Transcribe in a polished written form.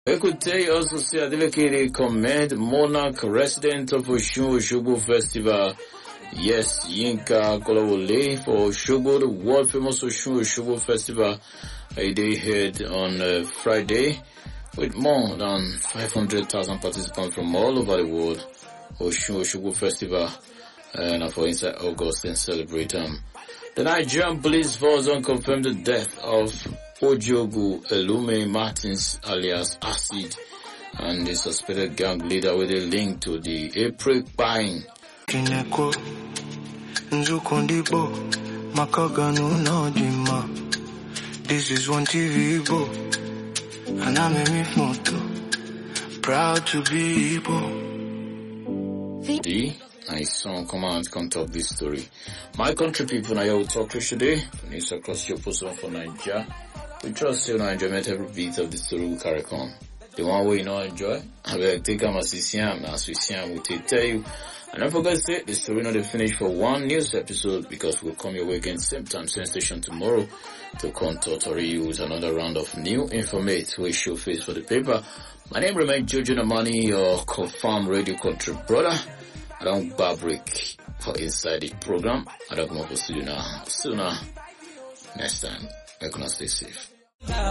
Ekute also say Adeleke commend Monarch resident of Oshogo Festival. Yes, Yinka Kolawole for Oshogo, the world famous Oshogo Festival. They held on Friday with more than 500,000 participants from all over the world. Oshogo Festival and for inside August and celebrate The Nigerian police force confirmed the death of Ojogu Elume Martins alias Acid and the suspected gang leader with a link to the April buying. This is one TV Igbo, and I'm a photo. Proud to be Igbo. My son, come on, come talk this story. My country people, now you talk today. News across your post for Nigeria. We trust you enjoyment every bit of the story we carry on. The one way you not enjoy, I will take them as we see them, we tell you. And don't forget to say the story not finished for one news episode because we'll come your way again same time, same station tomorrow to contact or use another round of new information we show face for the paper. My name remains Jojo Namani, your confirmed radio country brother. I don't bar break for inside the program. I don't come up with you now. Sooner next time. We're gonna stay safe.